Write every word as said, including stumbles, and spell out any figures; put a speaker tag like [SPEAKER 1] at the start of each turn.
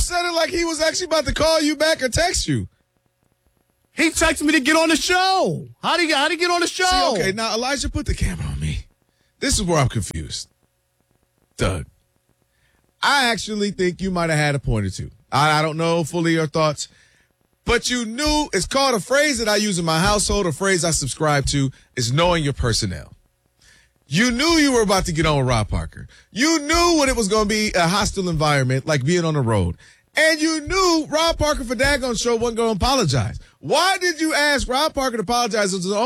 [SPEAKER 1] said it like he was actually about to call you back or text you.
[SPEAKER 2] He texted me to get on the show. How do you, how do you get on the show?
[SPEAKER 1] See, okay, now, Elijah, put the camera on me. This is where I'm confused. Doug, I actually think you might have had a point or two. I, I don't know fully your thoughts, but you knew it's called a phrase that I use in my household, a phrase I subscribe to, is knowing your personnel. You knew you were about to get on with Rob Parker. You knew what it was going to be, a hostile environment, like being on the road. And you knew Rob Parker for Dagon's show wasn't going to apologize. Why did you ask Rob Parker to apologize? It was his own